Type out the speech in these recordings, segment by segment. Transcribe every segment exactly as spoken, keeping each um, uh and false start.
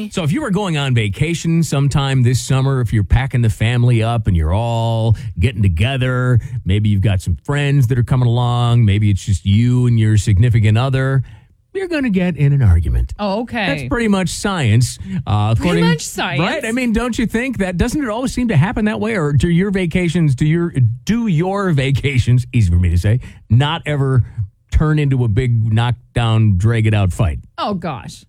Okay. So if you were going on vacation sometime this summer, if you're packing the family up and you're all getting together, maybe you've got some friends that are coming along, maybe it's just you and your significant other, you're going to get in an argument. Oh, okay. That's pretty much science. Uh, pretty much science. Right? I mean, don't you think that, doesn't it always seem to happen that way? Or do your vacations, do your, do your vacations, easy for me to say, not ever turn into a big knockdown, drag it out fight? Oh, gosh.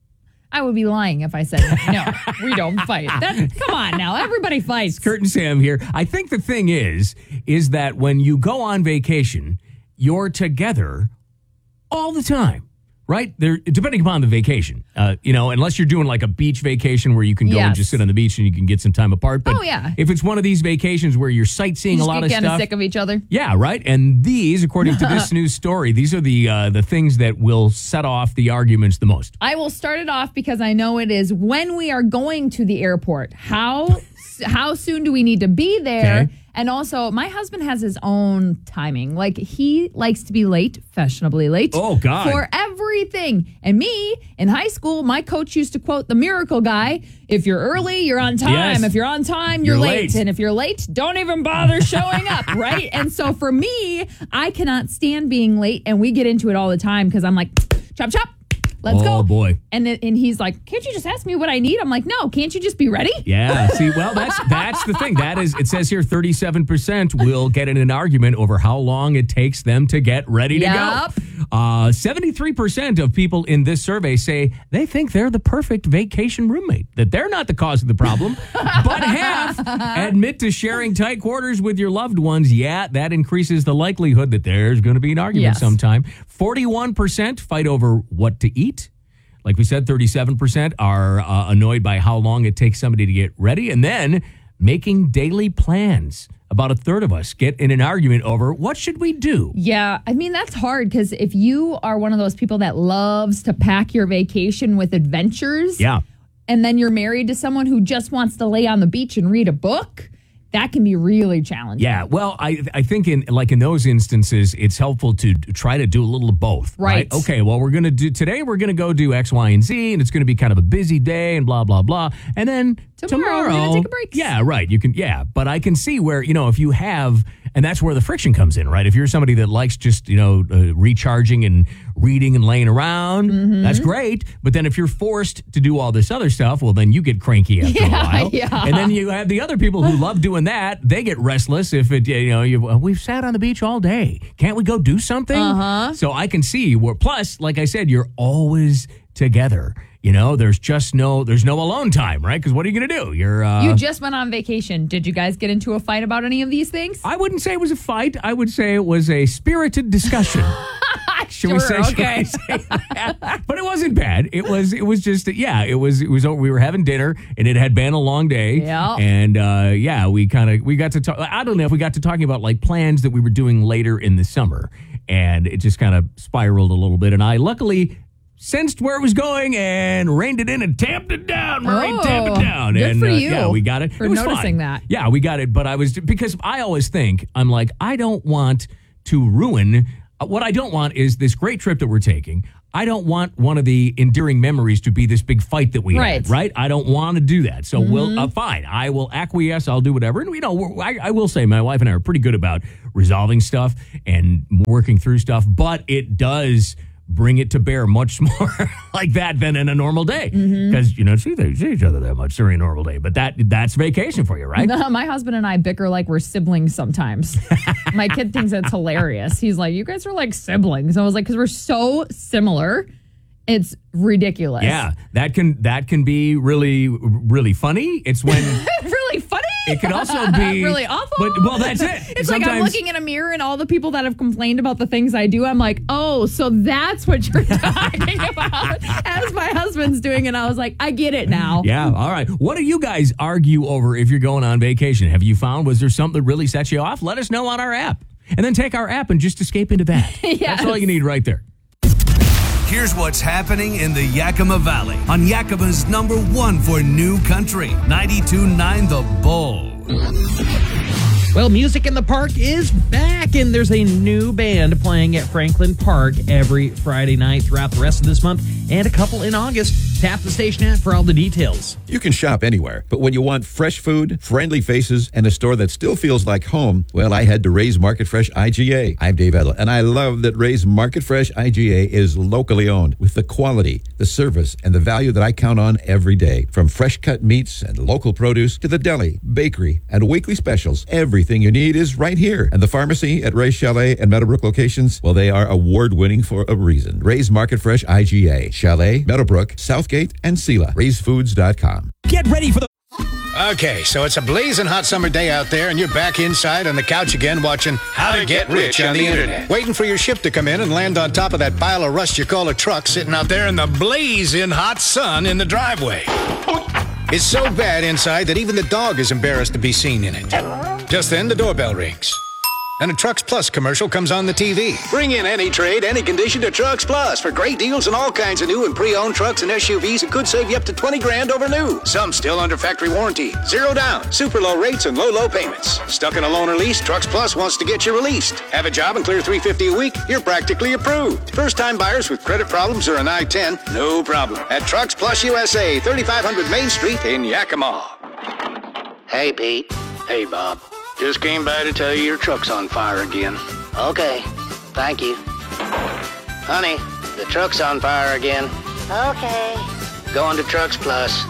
I would be lying if I said, no, we don't fight. That, come on now. Everybody fights. Kurt and Sam here. I think the thing is, is that when you go on vacation, you're together all the time. Right? There, depending upon the vacation, uh, you know, unless you're doing like a beach vacation where you can go yes. and just sit on the beach and you can get some time apart. But oh, yeah. if it's one of these vacations where you're sightseeing you a lot of get stuff. Kind of sick of each other. Yeah, right. And these, according to this news story, these are the uh, the things that will set off the arguments the most. I will start it off because I know it is when we are going to the airport. How how soon do we need to be there? Okay. And also, my husband has his own timing. Like, he likes to be late, fashionably late. Oh, God. For everything. And me, in high school, my coach used to quote the miracle guy, if you're early, you're on time. Yes. If you're on time, you're, You're late. late. And if you're late, don't even bother showing up, right? And so for me, I cannot stand being late. And we get into it all the time because I'm like, chop, chop. Let's oh, go. Oh, boy. And it, and he's like, can't you just ask me what I need? I'm like, no, can't you just be ready? Yeah. See, well, that's that's the thing. That is, it says here thirty-seven percent will get in an argument over how long it takes them to get ready to Yep. go. Uh, seventy-three percent of people in this survey say they think they're the perfect vacation roommate, that they're not the cause of the problem. But half admit to sharing tight quarters with your loved ones. Yeah, that increases the likelihood that there's going to be an argument Yes. sometime. forty-one percent fight over what to eat. Like we said, thirty-seven percent are uh, annoyed by how long it takes somebody to get ready. And then making daily plans. About a third of us get in an argument over what should we do? Yeah, I mean, that's hard because if you are one of those people that loves to pack your vacation with adventures, Yeah. and then you're married to someone who just wants to lay on the beach and read a book, that can be really challenging. Yeah, well, I I think in like in those instances, it's helpful to try to do a little of both. Right. Okay, well, we're going to do today, we're going to go do X, Y, and Z, and it's going to be kind of a busy day and blah, blah, blah. And then Tomorrow, tomorrow, we're gonna take a break. Yeah, right. You can, yeah. But I can see where, you know, if you have, and that's where the friction comes in, right? If you're somebody that likes just, you know, uh, recharging and reading and laying around, Mm-hmm. that's great. But then if you're forced to do all this other stuff, well, then you get cranky after Yeah, a while. yeah. And then you have the other people who love doing that. They get restless if it, you know, you, well, we've sat on the beach all day. Can't we go do something? Uh-huh. So I can see where, plus, like I said, you're always together. You know, there's just no, there's no alone time, right? Because what are you going to do? You're, uh, You just went on vacation. Did you guys get into a fight about any of these things? I wouldn't say it was a fight. I would say it was a spirited discussion. Should we Sure, say? okay. Should we say that? But it wasn't bad. It was. It was just. Yeah. It was. It was. We were having dinner, and it had been a long day. Yeah. And uh, yeah, we kind of we got to talk. I don't know if we got to talking about like plans that we were doing later in the summer, and it just kind of spiraled a little bit. And I luckily sensed where it was going and reined it in and tamped it down. Marie, Oh, tamp it down. good and for uh, you yeah, we got it. for it was noticing fine. that. Yeah, we got it. But I was because I always think I'm like I don't want to ruin. What I don't want is this great trip that we're taking. I don't want one of the endearing memories to be this big fight that we Right. had, right? I don't want to do that. So we'll, uh, fine. I will acquiesce. I'll do whatever. And, you know, we're, I, I will say my wife and I are pretty good about resolving stuff and working through stuff, but it does bring it to bear much more like that than in a normal day. Because, you know, see, they see each other that much during a normal day. But that that's vacation for you, right? No, my husband and I bicker like we're siblings sometimes. My kid thinks it's hilarious. He's like, you guys are like siblings. I was like, because we're so similar. It's ridiculous. Yeah, that can that can be really, really funny. It's when... Really funny. It could also be really awful. But well, that's it. It's like I'm looking in a mirror and all the people that have complained about the things I do, I'm like, oh, so that's what you're talking about. As my husband's doing it, I was like, I get it now. Yeah, all right. What do you guys argue over if you're going on vacation? Have you found, was there something that really sets you off? Let us know on our app. And then take our app and just escape into that. Yes. That's all you need right there. Here's what's happening in the Yakima Valley on Yakima's number one for new country, ninety-two point nine The Bull. Well, Music in the Park is back, and there's a new band playing at Franklin Park every Friday night throughout the rest of this month and a couple in August. Tap the station app for all the details. You can shop anywhere, but when you want fresh food, friendly faces, and a store that still feels like home, well, I head to Ray's Market Fresh I G A. I'm Dave Edler, and I love that Ray's Market Fresh I G A is locally owned with the quality, the service, and the value that I count on every day. From fresh cut meats and local produce to the deli, bakery, and weekly specials, everything you need is right here. And the pharmacy at Ray's Chalet and Meadowbrook locations, well, they are award-winning for a reason. Ray's Market Fresh I G A, Chalet, Meadowbrook, Southgate, and Sela. Rays Foods dot com. Get ready for the... Okay, so it's a blazing hot summer day out there, and you're back inside on the couch again watching How to Get Rich on the Internet. Waiting for your ship to come in and land on top of that pile of rust you call a truck sitting out there in the blazing hot sun in the driveway. It's so bad inside that even the dog is embarrassed to be seen in it. Just then, the doorbell rings. And a Trucks Plus commercial comes on the T V. Bring in any trade, any condition to Trucks Plus for great deals on all kinds of new and pre-owned trucks and S U Vs that could save you up to twenty grand over new. Some still under factory warranty. Zero down, super low rates, and low, low payments. Stuck in a loan or lease, Trucks Plus wants to get you released. Have a job and clear three hundred fifty dollars a week? You're practically approved. First-time buyers with credit problems or an I ten? No problem. At Trucks Plus U S A, thirty-five hundred Main Street in Yakima. Hey, Pete. Hey, Bob. Just came by to tell you your truck's on fire again. Okay, thank you. Honey, the truck's on fire again. Okay. Going to Trucks Plus.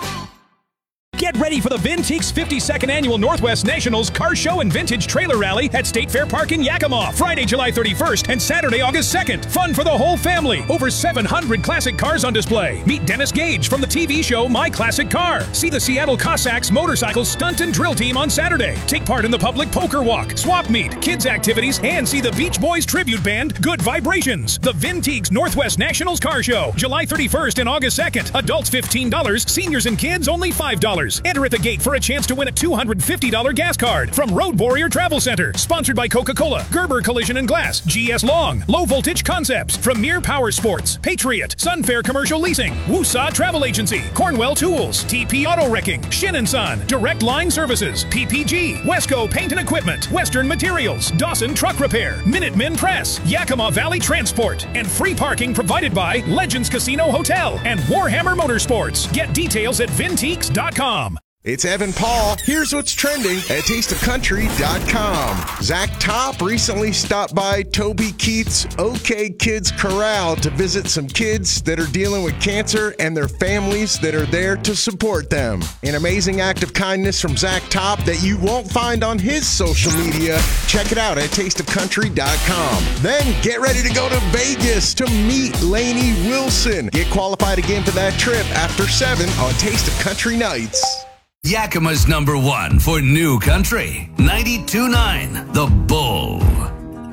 Get ready for the Vinteeks fifty-second Annual Northwest Nationals Car Show and Vintage Trailer Rally at State Fair Park in Yakima, Friday, July thirty-first and Saturday, August second. Fun for the whole family. Over seven hundred classic cars on display. Meet Dennis Gage from the T V show My Classic Car. See the Seattle Cossacks motorcycle stunt and drill team on Saturday. Take part in the public poker walk, swap meet, kids activities, and see the Beach Boys tribute band Good Vibrations. The Vinteeks Northwest Nationals Car Show, July thirty-first and August second. Adults fifteen dollars, seniors and kids only five dollars. Enter at the gate for a chance to win a two hundred fifty dollars gas card from Road Warrior Travel Center. Sponsored by Coca-Cola, Gerber Collision and Glass, G S Long, Low Voltage Concepts, Premier Power Sports, Patriot, Sunfair Commercial Leasing, Woosah Travel Agency, Cornwell Tools, T P Auto Wrecking, Shin and Son, Direct Line Services, P P G, Wesco Paint and Equipment, Western Materials, Dawson Truck Repair, Minutemen Press, Yakima Valley Transport, and free parking provided by Legends Casino Hotel and Warhammer Motorsports. Get details at Vinteeks dot com. It's Evan Paul. Here's what's trending at taste of country dot com. Zach Top recently stopped by Toby Keith's OK Kids Corral to visit some kids that are dealing with cancer and their families that are there to support them. An amazing act of kindness from Zach Top that you won't find on his social media. Check it out at taste of country dot com. Then get ready to go to Vegas to meet Lainey Wilson. Get qualified again for that trip after seven on Taste of Country Nights. Yakima's number one for new country. ninety-two point nine The Bull.